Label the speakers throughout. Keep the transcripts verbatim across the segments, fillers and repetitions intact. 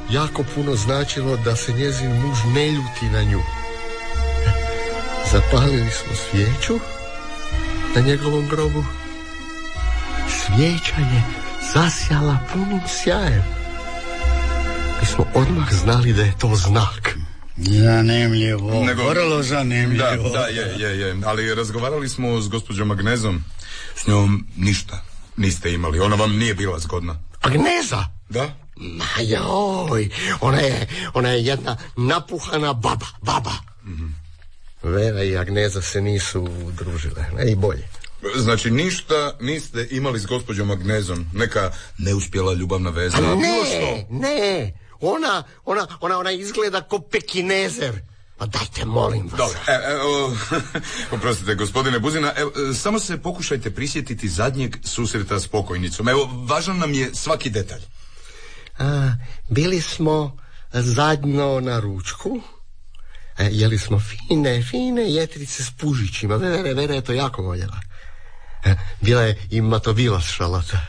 Speaker 1: jako puno značilo da se njezin muž ne ljuti na nju. Zapalili smo svijeću na njegovom grobu. Svijeća je zasjala punim sjajem. Mi smo odmah znali da je to znak.
Speaker 2: Zanimljivo,
Speaker 3: Nego,
Speaker 2: vrlo zanimljivo.
Speaker 3: Da, da, je, je, je. Ali razgovarali smo s gospođom Agnezom. S njom ništa niste imali. Ona vam nije bila zgodna.
Speaker 1: Agneza?
Speaker 3: Da?
Speaker 1: Ma joj, ona je, ona je jedna napuhana baba, baba. Mm-hmm. Vera i Agneza se nisu družile, ne i bolje.
Speaker 3: Znači ništa niste imali s gospođom Agnezom? Neka neuspjela ljubavna veza?
Speaker 1: A ne, ne. Ona, ona, ona, ona izgleda ko pekinezer. Pa dajte, molim vas.
Speaker 3: Dobro, e, e, o, oprostite, gospodine Buzina, evo, samo se pokušajte prisjetiti zadnjeg susreta s pokojnicom. Evo, važan nam je svaki detalj.
Speaker 1: A, bili smo zajedno na ručku. E, jeli smo fine, fine jetrice s pužićima. Vera, Vera je to jako voljela. E, bila je i matovila šalata.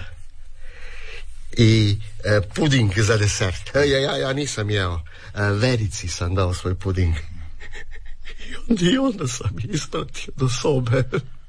Speaker 1: I e, puding za desert. E, ja, ja, ja nisam jeo. E, Verici sam dao svoj puding. I onda, i onda sam ispratio do sobe.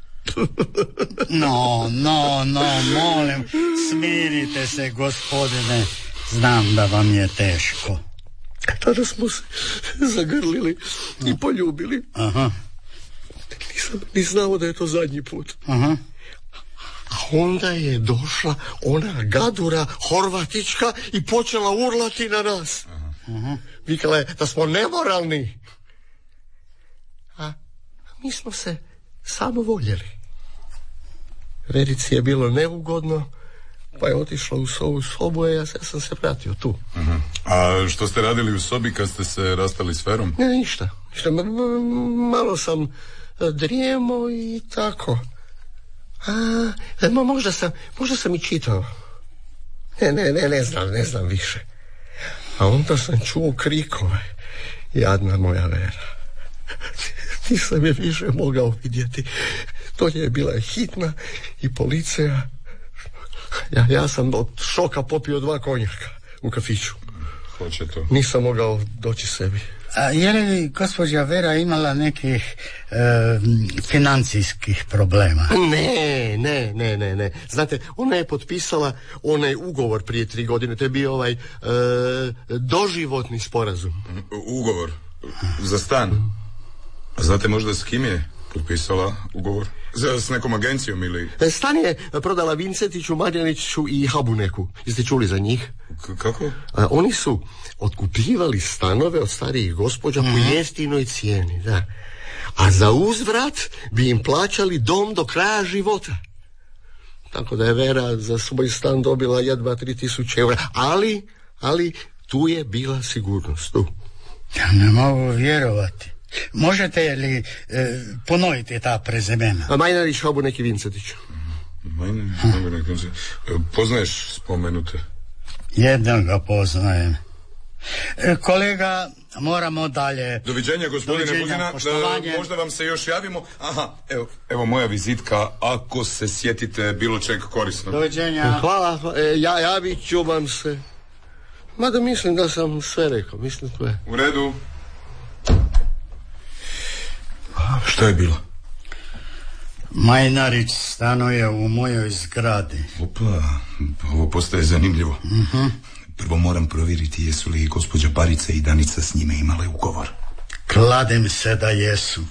Speaker 2: No, no, no, molim, smirite se, gospodine. Znam da vam je teško.
Speaker 1: Tada smo se zagrlili i poljubili.
Speaker 2: Aha.
Speaker 1: Nisam ni znao da je to zadnji put.
Speaker 2: Aha.
Speaker 1: A onda je došla ona gadura Horvatička i počela urlati na nas.
Speaker 2: Aha.
Speaker 1: Vikala je da smo nemoralni. A mi smo se samo voljeli. Verici je bilo neugodno, pa je otišla u svoju sobu, a ja sam se vratio tu.
Speaker 3: Uh-huh. A što ste radili u sobi kad ste se rastali s Verom?
Speaker 1: Ne, ništa. ništa. Malo sam drijemo i tako. A, možda sam, možda sam i čitao. Ne, ne, ne, ne znam, ne znam više. A onda sam čuo krikove. Jadna moja Vera. Nisam je više mogao vidjeti. To je bila hitna i policija. Ja, ja sam od šoka popio dva konjaka u kafiću.
Speaker 3: Hoće to.
Speaker 1: Nisam mogao doći sebi.
Speaker 2: A je li gospođa Vera imala nekih e, financijskih problema?
Speaker 1: Ne, ne, ne, ne, ne. Znate, ona je potpisala onaj ugovor prije tri godine. To je bio ovaj e, doživotni sporazum.
Speaker 3: Ugovor? Za stan? A znate možda s kim je potpisala ugovor? S nekom agencijom ili...
Speaker 1: Stan je prodala Vincetiću, Marjaniću i Habuneku. Jeste čuli za njih?
Speaker 3: K- kako?
Speaker 1: A, oni su otkupljivali stanove od starijih gospođa mm-hmm. po jeftinoj cijeni, da. A za uzvrat bi im plaćali dom do kraja života. Tako da je Vera za svoj stan dobila jedva tri tisuće eura. Ali, ali tu je bila sigurnost, tu.
Speaker 2: Ja ne mogu vjerovati. Možete li e, ponoviti ta prezimena?
Speaker 1: Majnarić, Habunek i Vincetić.
Speaker 3: Majnarić, Habunek, Vincetić. Poznaješ spomenute?
Speaker 2: Jednog ga poznajem. E, kolega, moramo dalje.
Speaker 3: Doviđenja, gospodine
Speaker 2: Doviđenja,
Speaker 3: Buzina. Možda vam se još javimo. Aha, evo, evo moja vizitka, ako se sjetite bilo čeg korisno.
Speaker 2: Doviđenja.
Speaker 1: Hvala, e, ja javit ću vam se. Mada mislim da sam sve rekao, mislim sve.
Speaker 3: U redu. Šta je bilo?
Speaker 2: Majnarić stanuje u mojoj zgradi.
Speaker 3: Opa, ovo postaje zanimljivo.
Speaker 2: Uh-huh.
Speaker 3: Prvo moram provjeriti jesu li gospođa Barica i Danica s njime imale ugovor.
Speaker 2: Kladim se da jesu.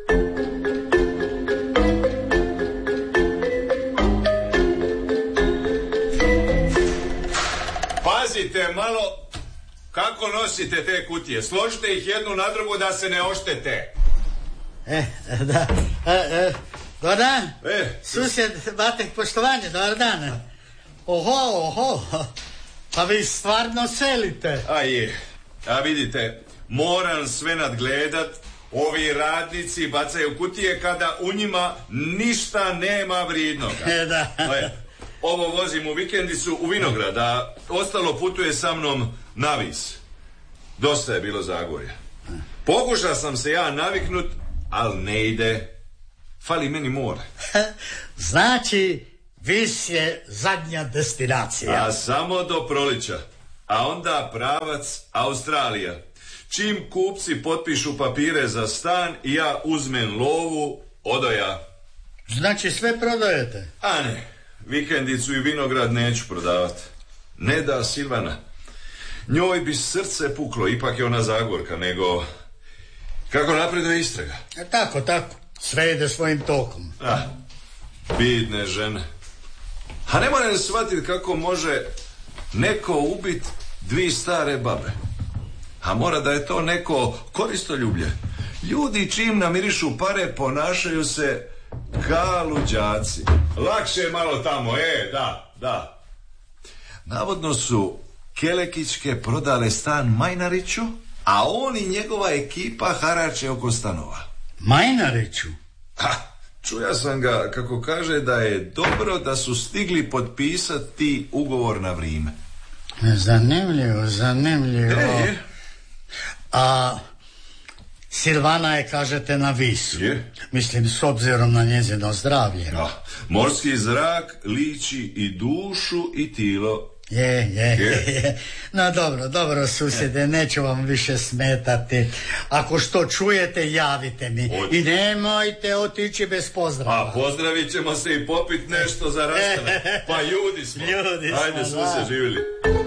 Speaker 4: Pazite malo kako nosite te kutije. Složite ih jednu na drugu da se ne oštete.
Speaker 2: E, da, e, e, dobar dan,
Speaker 4: e.
Speaker 2: susjed Batek poštovanje, dobar dan. Oho, oho, pa vi stvarno selite.
Speaker 4: A je, a vidite, moram sve nadgledat, ovi radnici bacaju kutije kada u njima ništa nema vrijednoga.
Speaker 2: E, da.
Speaker 4: E, ovo vozim u vikendicu u Vinograd, a ostalo putuje sa mnom na Vis. Dosta je bilo Zagorja. Pokušao sam se ja naviknut, ali ne ide. Fali meni more.
Speaker 2: Znači, Vis je zadnja destinacija.
Speaker 4: A samo do prolića. a onda pravac Australija. Čim kupci potpišu papire za stan i ja uzmem lovu, odo ja.
Speaker 2: Znači sve prodajete?
Speaker 4: A ne, vikendicu i vinograd neću prodavati. Ne da Silvana. Njoj bi srce puklo, ipak je ona Zagorka, nego... Kako napreduje istraga?
Speaker 2: E, tako, tako. Sve ide svojim tokom.
Speaker 4: Ah, bidne žene. A ne moram shvatiti kako može neko ubiti dvi stare babe. A mora da je to neko koristoljublje. Ljudi čim namirišu pare ponašaju se ka luđaci. Lakše je malo tamo, e, da, da. Navodno su Kelekićke prodale stan Majnariću, a on i njegova ekipa harače oko stanova.
Speaker 2: Majnariću?
Speaker 4: Ha, čuja sam ga kako kaže da je dobro da su stigli potpisati ugovor na vrijeme.
Speaker 2: Zanimljivo, zanimljivo.
Speaker 4: E,
Speaker 2: a Silvana je, kažete, na Visu.
Speaker 4: Je.
Speaker 2: Mislim, s obzirom na njezino zdravlje.
Speaker 4: A, morski zrak liči i dušu i tilo.
Speaker 2: Je, je, je, je. No dobro, dobro, susjede, neću vam više smetati. Ako što čujete, javite mi.
Speaker 4: Od...
Speaker 2: I nemojte otići bez pozdrava.
Speaker 4: A pozdravit ćemo se i popit nešto za rastanak. Pa ljudi smo.
Speaker 2: Ljudi smo,
Speaker 4: ajde, su
Speaker 2: da.
Speaker 4: se živjeli.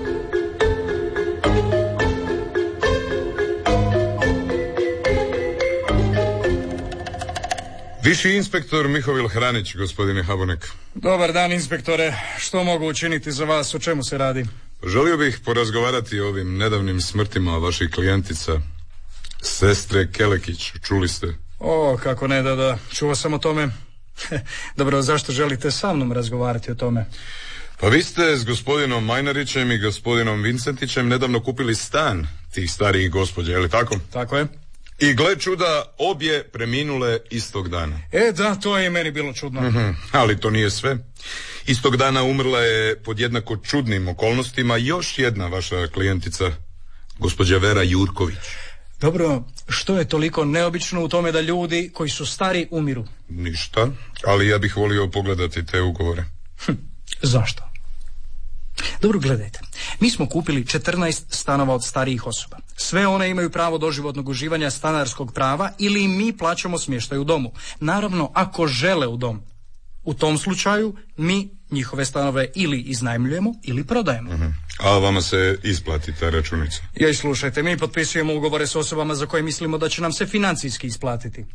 Speaker 3: Viši inspektor Mihovil Hranić, gospodine Habonek.
Speaker 5: Dobar dan, inspektore. Što mogu učiniti za vas? O čemu se radi?
Speaker 3: Želio bih porazgovarati o ovim nedavnim smrtima vaših klijentica. Sestre Kelekić, čuli ste?
Speaker 5: O, kako ne, da, da. Čuo sam o tome. Dobro, zašto želite sa mnom razgovarati o tome?
Speaker 3: Pa vi ste s gospodinom Majnarićem i gospodinom Vincentićem nedavno kupili stan tih starijih gospođa, je li tako?
Speaker 5: Tako je.
Speaker 3: I gle čuda, obje preminule istog dana.
Speaker 5: E, da, to je i meni bilo čudno.
Speaker 3: Mm-hmm, ali to nije sve. Istog dana umrla je pod jednako čudnim okolnostima još jedna vaša klijentica, gospođa Vera Jurković.
Speaker 5: Dobro, što je toliko neobično u tome da ljudi koji su stari umiru?
Speaker 3: Ništa, ali ja bih volio pogledati te ugovore.
Speaker 5: Hm, zašto? Dobro, gledajte. Mi smo kupili četrnaest stanova od starijih osoba. Sve one imaju pravo doživotnog uživanja stanarskog prava ili mi plaćamo smještaj u domu. Naravno, ako žele u dom. U tom slučaju mi njihove stanove ili iznajmljujemo ili prodajemo.
Speaker 3: Uh-huh. A vama se isplati ta računica?
Speaker 5: Joj, slušajte, mi potpisujemo ugovore s osobama za koje mislimo da će nam se financijski isplatiti.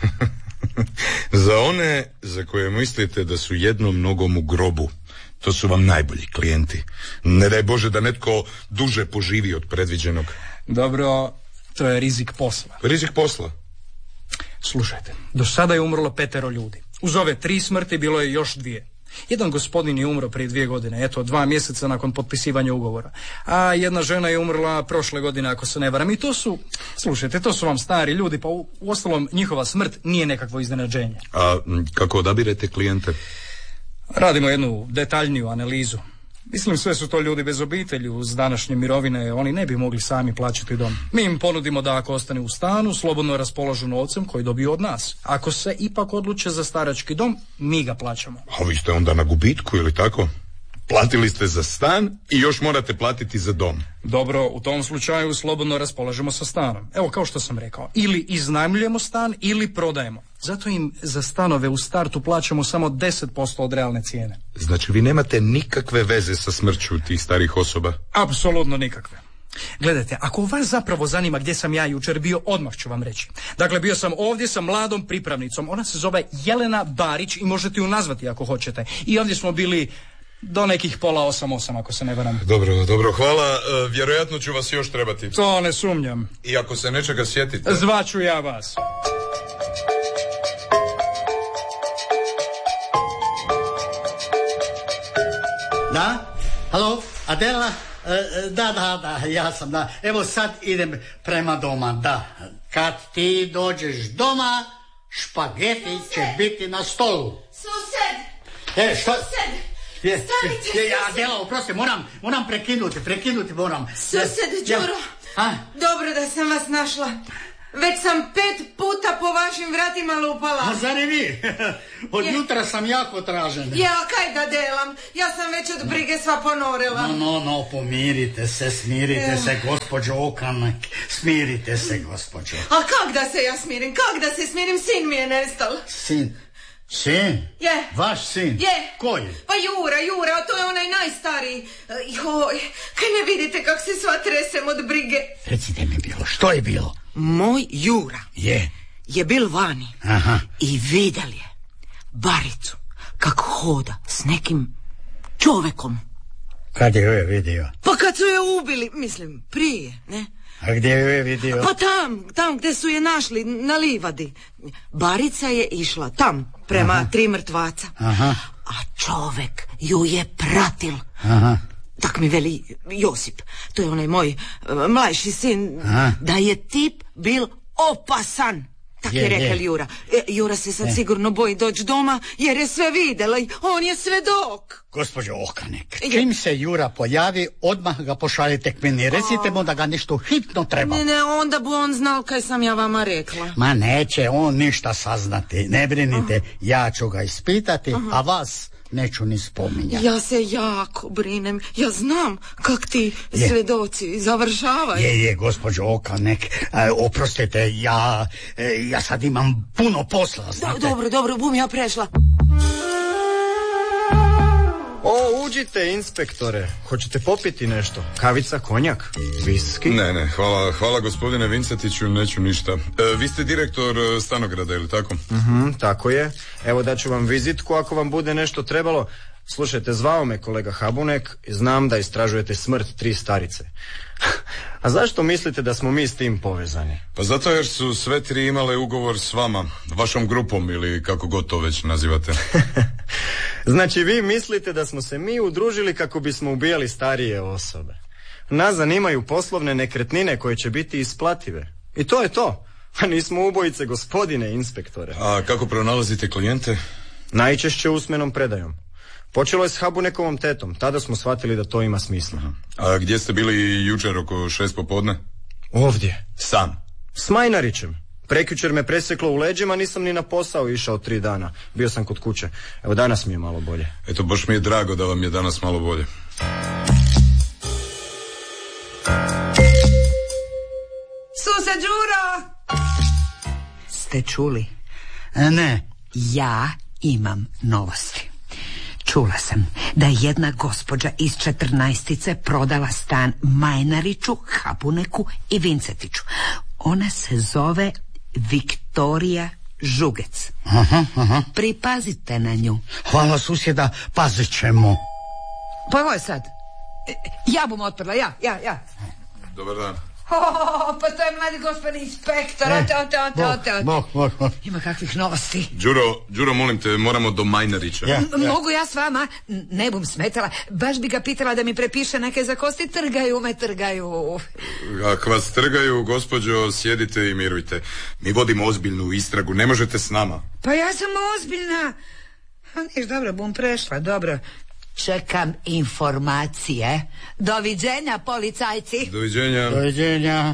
Speaker 3: Za one za koje mislite da su jednom nogom u grobu, to su vam najbolji klijenti. Ne daj Bože da netko duže poživi od predviđenog.
Speaker 5: Dobro, to je rizik posla.
Speaker 3: Rizik posla?
Speaker 5: Slušajte, do sada je umrlo petero ljudi. Uz ove tri smrti bilo je još dvije. Jedan gospodin je umro prije dvije godine, eto, dva mjeseca nakon potpisivanja ugovora. A jedna žena je umrla prošle godine, ako se ne varam. I to su, slušajte, to su vam stari ljudi, pa u, u ostalom njihova smrt nije nekakvo iznenađenje.
Speaker 3: A kako odabirete klijente?
Speaker 5: Radimo jednu detaljniju analizu. Mislim, sve su to ljudi bez obitelji, uz današnje mirovine, oni ne bi mogli sami plaćati dom. Mi im ponudimo da ako ostane u stanu, slobodno raspolažu novcem koji dobiju od nas. Ako se ipak odluče za starački dom, mi ga plaćamo.
Speaker 3: A vi ste onda na gubitku, ili tako? Platili ste za stan i još morate platiti za dom.
Speaker 5: Dobro, u tom slučaju slobodno raspolažemo sa stanom. Evo, kao što sam rekao, ili iznajmljujemo stan ili prodajemo. Zato im za stanove u startu plaćamo samo deset posto od realne cijene.
Speaker 3: Znači vi nemate nikakve veze sa smrću tih starih osoba?
Speaker 5: Apsolutno nikakve. Gledajte, ako vas zapravo zanima gdje sam ja jučer bio, odmah ću vam reći. Dakle, bio sam ovdje sa mladom pripravnicom. Ona se zove Jelena Barić i možete ju nazvati ako hoćete. I ovdje smo bili do nekih pola osam osam, ako se ne varam.
Speaker 3: Dobro, dobro, hvala. E, vjerojatno ću vas još trebati.
Speaker 5: To ne sumnjam.
Speaker 3: I ako se nečega sjetite...
Speaker 5: Zvaću ja vas.
Speaker 2: Da? Halo? Adela? E, da, da, da, ja sam, da. Evo sad idem prema doma, da. Kad ti dođeš doma, špageti će biti na stolu.
Speaker 6: Sused!
Speaker 2: E, što?
Speaker 6: Sused!
Speaker 2: Je,
Speaker 6: Stanite,
Speaker 2: je, ja,
Speaker 6: sused.
Speaker 2: Adela, oprosti, moram, moram prekinuti, prekinuti moram.
Speaker 6: Sused, Đuro,
Speaker 2: A?
Speaker 6: dobro da sam vas našla. Već sam pet puta po vašim vratima lupala.
Speaker 2: A zar i vi? Od je. Jutra sam jako tražen.
Speaker 6: Ja, kaj da delam? Ja sam već od brige sva ponorela.
Speaker 2: No, no, no, pomirite se, smirite je. se, gospođo Okanek. Smirite se, gospođo.
Speaker 6: A kak da se ja smirim? Kak da se smirim? Sin mi je nestal.
Speaker 2: Sin? Sin?
Speaker 6: Je.
Speaker 2: Vaš sin?
Speaker 6: Je.
Speaker 2: Koji?
Speaker 6: Pa Jura, Jura, to je onaj najstariji. Joj, kaj ne vidite kak se sva tresem od brige?
Speaker 2: Recite mi bilo, što je bilo?
Speaker 6: Moj Jura
Speaker 2: je,
Speaker 6: je bil vani.
Speaker 2: Aha.
Speaker 6: I vidjel je Baricu kako hoda s nekim čovekom.
Speaker 2: Kad je je vidio?
Speaker 6: Pa kad su je ubili, mislim, prije, ne?
Speaker 2: A gdje je je vidio?
Speaker 6: Pa tam, tam gdje su je našli, na livadi. Barica je išla tam, prema Aha. tri mrtvaca.
Speaker 2: Aha.
Speaker 6: A čovek ju je pratil.
Speaker 2: Aha.
Speaker 6: Tak mi veli Josip, to je onaj moj uh, mlajši sin,
Speaker 2: Aha.
Speaker 6: da je tip bil opasan. Tak je, je rekel je. Jura. E, Jura se sad je. sigurno boji doći doma, jer je sve videla i on je svedok.
Speaker 2: Gospođo Okanek, čim se Jura pojavi, odmah ga pošaljite k meni. Recite mu da ga nešto hitno treba.
Speaker 6: Ne, ne, onda bu on znal kaj sam ja vama rekla.
Speaker 2: Ma neće on ništa saznati, ne brinite, Aha. ja ću ga ispitati, Aha. a vas neću ni spominjati.
Speaker 6: Ja se jako brinem, ja znam kak ti je. svedoci završavaju.
Speaker 2: Je, je, gospođo Okanek, e, oprostite, ja, e, ja sad imam puno posla, znate.
Speaker 6: Do, dobro, dobro, bum ja prešla.
Speaker 7: O, uđite, inspektore. Hoćete popiti nešto? Kavica, konjak, viski?
Speaker 3: Ne, ne, hvala, hvala gospodine Vincetiću, neću ništa. E, vi ste direktor Stanograda, ili tako?
Speaker 7: Mhm, tako je. Evo daću vam vizitku ako vam bude nešto trebalo. Slušajte, zvao me kolega Habunek i znam da istražujete smrt tri starice. A zašto mislite da smo mi s tim povezani?
Speaker 3: Pa zato jer su sve tri imale ugovor s vama, vašom grupom ili kako god to već nazivate.
Speaker 7: Znači vi mislite da smo se mi udružili kako bismo ubijali starije osobe. Nas zanimaju poslovne nekretnine koje će biti isplative. I to je to. A nismo ubojice, gospodine inspektore.
Speaker 3: A kako pronalazite klijente?
Speaker 7: Najčešće usmenom predajom. Počelo je s Habunekovom tetom, tada smo shvatili da to ima smisla.
Speaker 3: A gdje ste bili jučer oko šest popodne?
Speaker 7: Ovdje.
Speaker 3: Sam?
Speaker 7: S Majnarićem. Prekjučer me preseklo u leđima, nisam ni na posao išao tri dana. Bio sam kod kuće. Evo danas mi je malo bolje.
Speaker 3: Eto, baš mi je drago da vam je danas malo bolje.
Speaker 6: Susa Đuro! Ste čuli?
Speaker 2: Ne.
Speaker 8: Ja imam novosti. Čula sam da je jedna gospođa iz četrnaestice prodala stan Majnariću, Habuneku i Vincetiću. Ona se zove Viktorija Žugec.
Speaker 2: Aha, aha.
Speaker 8: Pripazite na nju.
Speaker 2: Hvala susjeda, pazit ćemo.
Speaker 8: Pa ovo je sad. Ja bum otprla, ja, ja, ja.
Speaker 3: Dobar dan.
Speaker 8: Oh, pa to je mladi gospodin inspektor.
Speaker 2: E,
Speaker 8: ote, ote, ote, ote, ote.
Speaker 2: Bok, bok, bok.
Speaker 8: Ima kakvih novosti.
Speaker 3: Đuro, Đuro, molim te, moramo do Majnarića.
Speaker 2: Ja, ja.
Speaker 8: Mogu ja s vama? Ne bum smetala. Baš bi ga pitala da mi prepiše neke za kosti. Trgaju me, trgaju.
Speaker 3: Ako vas trgaju, gospođo, sjedite i mirujte. Mi vodimo ozbiljnu istragu, ne možete s nama.
Speaker 8: Pa ja sam ozbiljna. Niš, dobro, bum prešla, dobro. Čekam informacije. Doviđenja, policajci.
Speaker 3: Doviđenja.
Speaker 2: Doviđenja.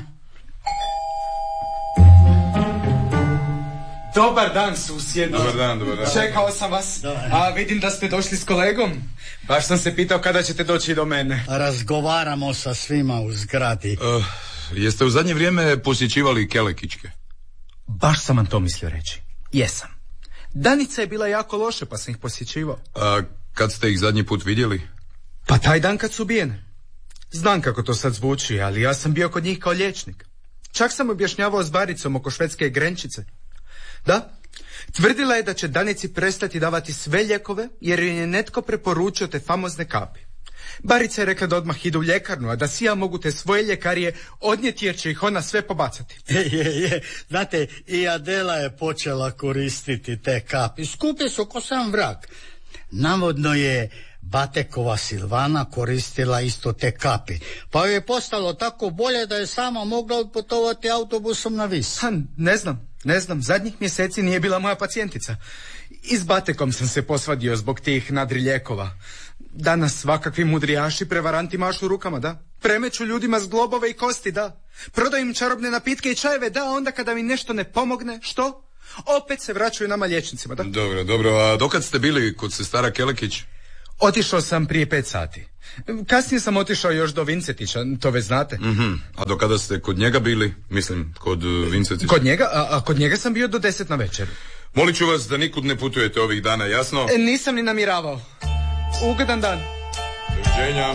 Speaker 9: Dobar dan, susjedu.
Speaker 3: Dobar dan, dobar dan.
Speaker 9: Čekao sam vas,
Speaker 2: dobar.
Speaker 9: A vidim da ste došli s kolegom. Baš sam se pitao kada ćete doći do mene.
Speaker 2: Razgovaramo sa svima u zgradi.
Speaker 3: Uh, jeste u zadnje vrijeme posjećivali Kelekićke?
Speaker 9: Baš sam vam to mislio reći. Jesam. Danica je bila jako loša, pa sam ih posjećivao.
Speaker 3: A kad ste ih zadnji put vidjeli?
Speaker 9: Pa taj dan kad su ubijene. Znam kako to sad zvuči, ali ja sam bio kod njih kao liječnik. Čak sam objašnjavao s Baricom oko švedske grenčice. Da, tvrdila je da će Danici prestati davati sve lijekove, jer je netko preporučio te famozne kapi. Barica je rekla da odmah ide u ljekarnu, a da si ja mogu te svoje ljekarije odnijeti jer će ih ona sve pobacati.
Speaker 2: Je, je, je. Znate, i Adela je počela koristiti te kapi. Skupe su ko sam vrag. Navodno je Batekova Silvana koristila isto te kapi. Pa joj je postalo tako bolje da je sama mogla otputovati autobusom na Vis.
Speaker 9: Ha, ne znam, ne znam. Zadnjih mjeseci nije bila moja pacijentica. I s Batekom sam se posvadio zbog tih nadri lijekova. Danas svakakvi mudrijaši, prevaranti mašu rukama, da? Premeću ljudima zglobove i kosti, da. Prodaju im čarobne napitke i čajeve, da, onda kada mi nešto ne pomogne, što? Opet se vraćaju nama liječnicima, da?
Speaker 3: Dobro, dobro, a dokad ste bili kod sestara Kelekić?
Speaker 9: Otišao sam prije pet sati. Kasnije sam otišao još do Vincetića, to već znate.
Speaker 3: Mm-hmm. A do kada ste kod njega bili, mislim, kod uh, Vincetića?
Speaker 9: Kod njega? A, a kod njega sam bio do deset na večer.
Speaker 3: Molit ću vas da nikud ne putujete ovih dana, jasno?
Speaker 9: E, nisam ni namiravao. Ugodan dan.
Speaker 3: Doviđenja.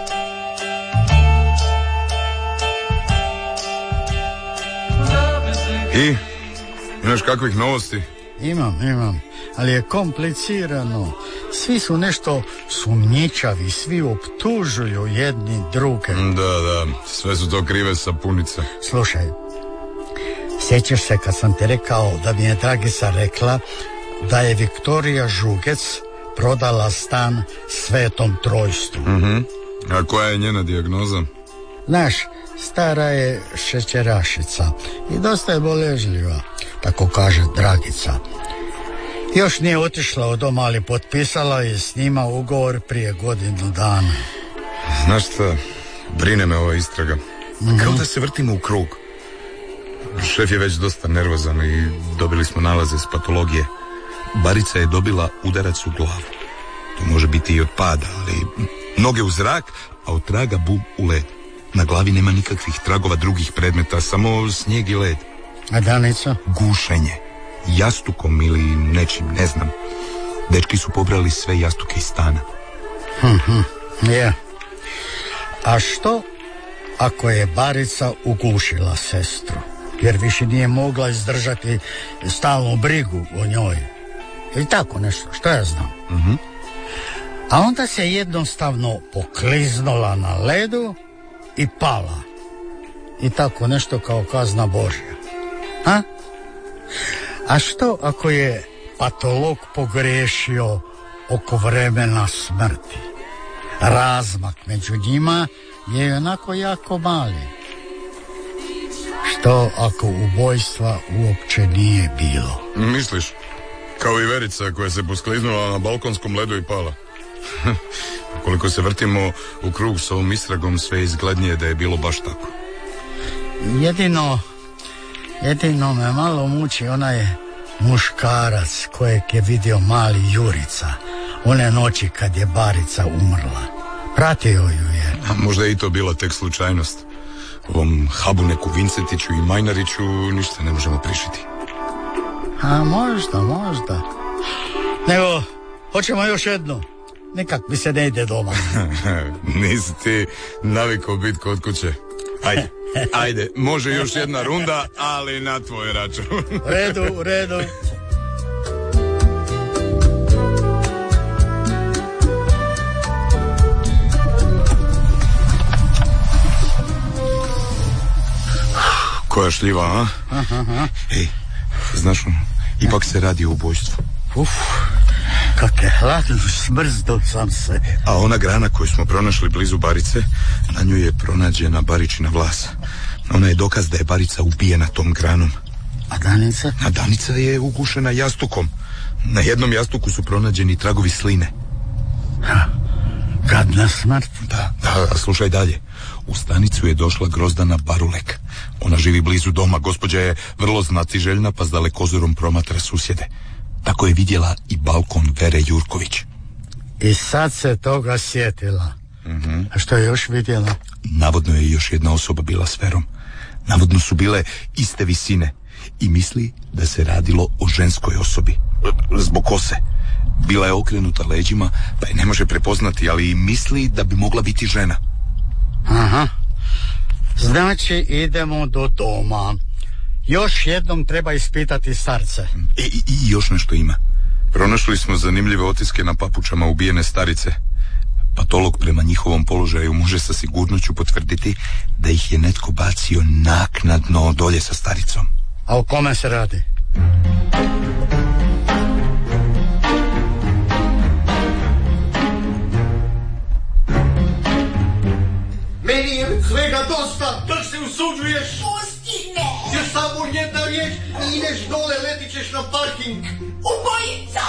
Speaker 3: I, imaš kakvih novosti?
Speaker 2: Imam, imam, ali je komplicirano. Svi su nešto sumnjičavi, svi optužuju jedni druge.
Speaker 3: Da, da, sve su to krive sapunice.
Speaker 2: Slušaj, sjećaš se kad sam ti rekao da mi je Dragica rekla da je Viktorija Žugec prodala stan Svetom Trojstvu.
Speaker 3: Mhm. A koja je njena dijagnoza?
Speaker 2: Znaš, stara je šećerašica i dosta je boležljiva, tako kaže Dragica. Još nije otišla od doma, ali potpisala je s njima ugovor prije godinu dana.
Speaker 3: Znaš šta, brine me ova istraga. Mm-hmm. Kao da se vrtimo u krug. Šef je već dosta nervozan i dobili smo nalaze s patologije. Barica je dobila udarac u glavu. To može biti i od pada, ali noge u zrak, a od traga bum u led. Na glavi nema nikakvih tragova drugih predmeta, samo snijeg i led.
Speaker 2: A Danica?
Speaker 3: Gušenje. Jastukom ili nečim, ne znam. Dečki su pobrali sve jastuke iz stana.
Speaker 2: Mhm, je. A što ako je Barica ugušila sestru? Jer više nije mogla izdržati stalnu brigu o njoj. Ili tako nešto, što ja znam.
Speaker 3: Mhm.
Speaker 2: A onda se jednostavno pokliznula na ledu i pala. I tako nešto kao kazna Božja. A? A što ako je patolog pogriješio oko vremena smrti? Razmak među njima je onako jako mali. Što ako ubojstva uopće nije bilo?
Speaker 3: Misliš? Kao i Verica koja se poskliznula na balkonskom ledu i pala. Koliko se vrtimo u krug s ovom istragom, sve izglednije da je bilo baš tako.
Speaker 2: Jedino, jedino me malo muči onaj muškarac kojeg je vidio mali Jurica one noći kad je Barica umrla. Pratio ju je.
Speaker 3: A možda je i to bila tek slučajnost. Ovom Habuneku, Vincetiću i Majnariću ništa ne možemo prišiti.
Speaker 2: A možda, možda. Nego, hoćemo još jednu. Nekak mi se ne ide doma.
Speaker 3: Nisi ti navikao biti kod kuće. Ajde, ajde, može još jedna runda, ali na tvoj račun.
Speaker 2: U redu, u redu.
Speaker 3: Koja šljiva, a?
Speaker 2: Aha, aha.
Speaker 3: Ej, znaš, ipak se radi o ubojstvu.
Speaker 2: Uf, kak je hladno, smrzdo sam se.
Speaker 3: A ona grana koju smo pronašli blizu Barice, na nju je pronađena Baričina vlasa. Ona je dokaz da je Barica ubijena tom granom.
Speaker 2: A Danica?
Speaker 3: A Danica je ugušena jastukom. Na jednom jastuku su pronađeni tragovi sline.
Speaker 2: Ha, gadna smrt.
Speaker 3: Da, da, a slušaj dalje. U stanicu je došla Grozdana Barulek. Ona živi blizu doma, gospođa je vrlo znatiželjna, pa s dalekozorom promatra susjede. Tako je vidjela i balkon Vere Jurković.
Speaker 2: I sad se toga sjetila.
Speaker 3: Mm-hmm.
Speaker 2: A što je još vidjela?
Speaker 3: Navodno je još jedna osoba bila s Verom. Navodno su bile iste visine i misli da se radilo o ženskoj osobi. Zbog kose. Bila je okrenuta leđima, pa je ne može prepoznati, ali misli da bi mogla biti žena.
Speaker 2: Aha. Znači idemo do doma. Još jednom treba ispitati starce.
Speaker 3: E, i, i još nešto ima. Pronašli smo zanimljive otiske na papučama ubijene starice. Patolog prema njihovom položaju može sa sigurnošću potvrditi da ih je netko bacio naknadno dolje sa staricom.
Speaker 2: A o kome se radi?
Speaker 1: Meni je svega dosta, dok se usuđuješ.
Speaker 10: Pusti me!
Speaker 1: Još samo jedna riječ i ideš dole, letit ćeš na parking.
Speaker 10: Ubojica!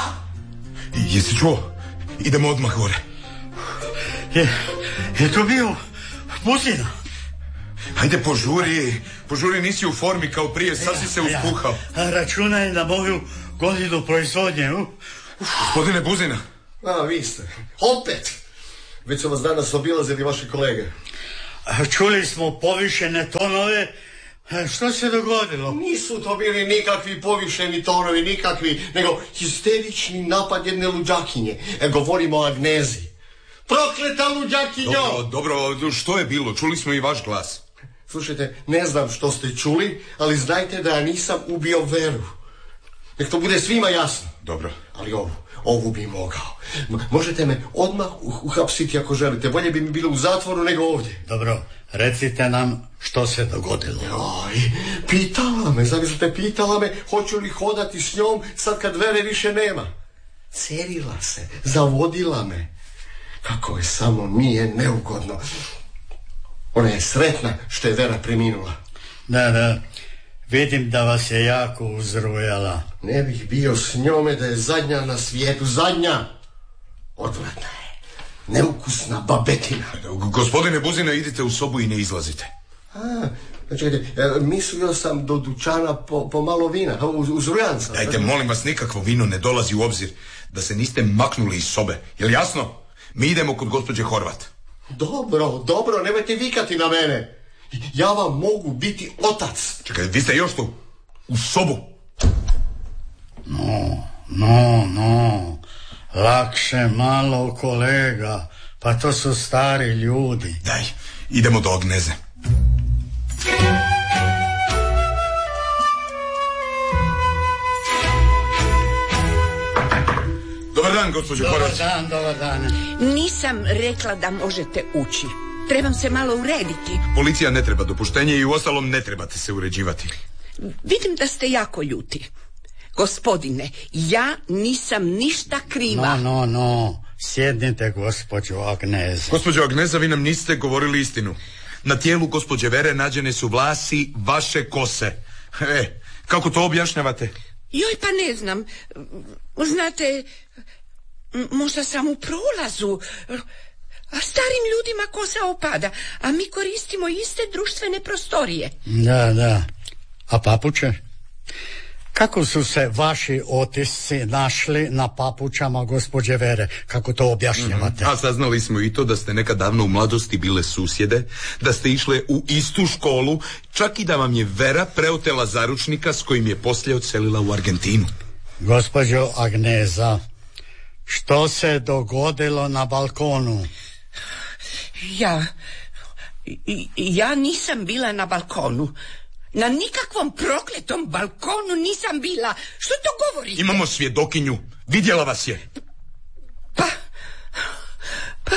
Speaker 3: Jesi čuo? Idemo odmah gore.
Speaker 2: Je, je to bio Buzina.
Speaker 3: Hajde, požuri, požuri, nisi u formi kao prije, sad si se uspuhao.
Speaker 2: Ja, računaj na moju godinu proizvodnje. Uh.
Speaker 3: Gospodine Buzina.
Speaker 1: A, vi ste. Opet. Već su vas danas obilazili vaši kolege.
Speaker 2: Čuli smo povišene tonove. Što se dogodilo?
Speaker 1: Nisu to bili nikakvi povišeni tonovi, nikakvi, nego histerični napad jedne luđakinje. E, govorimo o Agnezi. Prokleta luđakinjo!
Speaker 3: Dobro, dobro, što je bilo? Čuli smo i vaš glas.
Speaker 1: Slušajte, ne znam što ste čuli, ali znajte da ja nisam ubio Veru. Nek to bude svima jasno.
Speaker 3: Dobro.
Speaker 1: Ali ovu, ovu bi mogao. M- možete me odmah uhapsiti ako želite. Bolje bi mi bilo u zatvoru nego ovdje.
Speaker 2: Dobro, recite nam što se dogodilo.
Speaker 1: Joj, pitala me, zamislite, pitala me hoću li hodati s njom sad kad Vere više nema. Cerila se, zavodila me. Kako je samo nije neugodno. Ona je sretna što je Vera preminula.
Speaker 2: Da, da, vidim da vas je jako uzrujala.
Speaker 1: Ne bih bio s njome da je zadnja na svijetu, zadnja. Odvratna je, neukusna babetina.
Speaker 3: Gospodine Buzina, idite u sobu i ne izlazite.
Speaker 1: A, čekajte, mislio sam do dućana po, po malo vina, uz, uz rujanca.
Speaker 3: Dajte, molim vas, nikakvo vino ne dolazi u obzir. Da se niste maknuli iz sobe, jel jasno? Mi idemo kod gospođe Horvat.
Speaker 1: Dobro, dobro, nemojte vikati na mene. Ja vam mogu biti otac.
Speaker 3: Čekaj, vi ste još tu, u sobu.
Speaker 2: No, no, no, lakše malo, kolega, pa to su stari ljudi.
Speaker 3: Daj, idemo do Agneze. Dobar dan, gospođo Horvat.
Speaker 2: Dobar dan, dobar dan.
Speaker 8: Nisam rekla da možete ući. Trebam se malo urediti.
Speaker 3: Policija ne treba dopuštenje i uostalom ne trebate se uređivati.
Speaker 8: Vidim da ste jako ljuti. Gospodine, ja nisam ništa kriva.
Speaker 2: No, no, no. Sjednite, gospođo Agneze.
Speaker 3: Gospođo Agneza, vi nam niste govorili istinu. Na tijelu gospođe Vere nađene su vlasi vaše kose. E, kako to objašnjavate?
Speaker 8: Joj, pa ne znam. Znate, možda sam u prolazu. A starim ljudima kosa opada, a mi koristimo iste društvene prostorije.
Speaker 2: Da, da. A papuče? Kako su se vaši otisci našli na papučama gospođe Vere? Kako to objašnjavate?
Speaker 3: Mm-hmm. A saznali smo i to da ste nekad davno u mladosti bile susjede, da ste išle u istu školu, čak i da vam je Vera preotela zaručnika s kojim je poslije odselila u Argentinu.
Speaker 2: Gospođo Agneza, što se dogodilo na balkonu?
Speaker 8: Ja, ja nisam bila na balkonu. Na nikakvom prokletom balkonu nisam bila. Što to govorite?
Speaker 3: Imamo svjedokinju. Vidjela vas je.
Speaker 8: Pa, pa,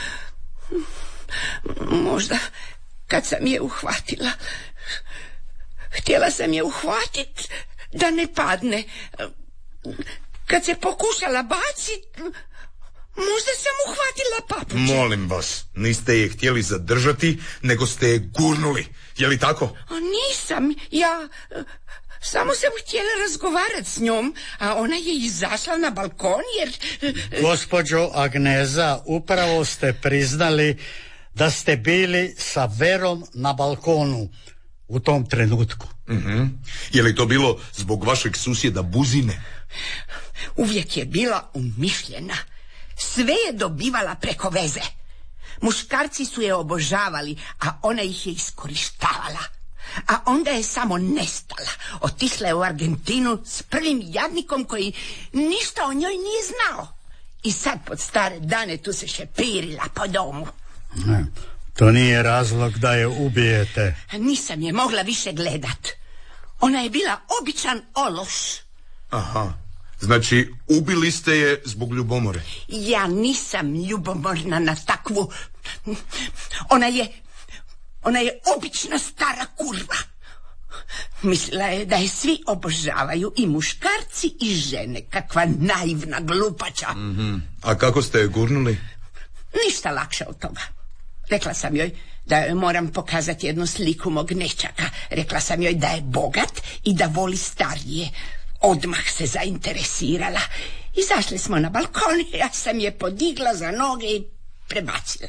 Speaker 8: možda kad sam je uhvatila. Htjela sam je uhvatiti da ne padne. Kad se pokušala baciti, možda sam uhvatila papuče.
Speaker 3: Molim vas, niste je htjeli zadržati, nego ste je gurnuli. Je li tako?
Speaker 8: A nisam, ja samo sam htjela razgovarati s njom, a ona je izašla na balkon jer...
Speaker 2: Gospođo Agneza, upravo ste priznali da ste bili sa Verom na balkonu u tom trenutku.
Speaker 3: Mm-hmm. Je li to bilo zbog vašeg susjeda Buzine?
Speaker 8: Uvijek je bila umišljena. Sve je dobivala preko veze. Muškarci su je obožavali, a ona ih je iskorištavala. A onda je samo nestala. Otišla je u Argentinu s prvim jadnikom koji ništa o njoj nije znao. I sad pod stare dane tu se šepirila po domu.
Speaker 2: Ne, to nije razlog da je ubijete.
Speaker 8: Nisam je mogla više gledat. Ona je bila običan ološ.
Speaker 3: Aha. Znači, ubili ste je zbog ljubomore?
Speaker 8: Ja nisam ljubomorna na takvu... Ona je... Ona je obična stara kurva. Mislila je da je svi obožavaju, i muškarci i žene. Kakva naivna glupača.
Speaker 3: Mm-hmm. A kako ste je gurnuli?
Speaker 8: Ništa lakše od toga. Rekla sam joj da joj moram pokazati jednu sliku mog nečaka. Rekla sam joj da je bogat i da voli starije. Odmah se zainteresirala. Izašli smo na balkon, ja sam je podigla za noge i prebacila.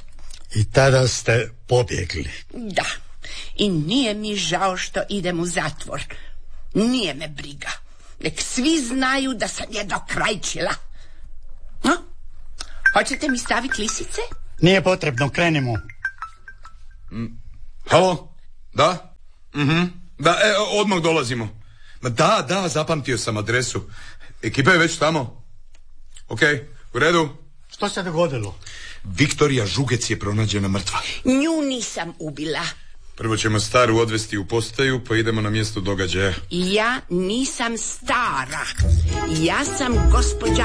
Speaker 2: I tada ste pobjegli.
Speaker 10: Da. I nije mi žao što idem u zatvor. Nije me briga. Nek svi znaju da sam je dokrajčila. No? Hoćete mi staviti lisice?
Speaker 2: Nije potrebno, krenimo.
Speaker 3: Mm. Halo? Da? Mhm. Da, e, odmah dolazimo. Ma da, da, zapamtio sam adresu. Ekipa je već tamo. Ok, u redu.
Speaker 2: Što se dogodilo?
Speaker 3: Viktorija Žugec je pronađena mrtva.
Speaker 10: Nju nisam ubila.
Speaker 3: Prvo ćemo Staru odvesti u postaju, pa idemo na mjesto događaja.
Speaker 10: Ja nisam stara. Ja sam gospođa